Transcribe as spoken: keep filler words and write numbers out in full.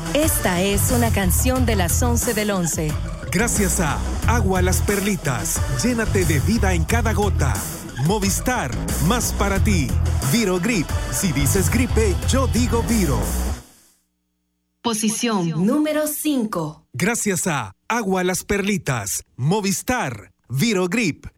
Esta es una canción de las once del once. Gracias a Agua Las Perlitas, llénate de vida en cada gota. Movistar, más para ti. Virogrip, si dices gripe, yo digo Viro. Posición número cinco. Gracias a Agua Las Perlitas, Movistar, Virogrip,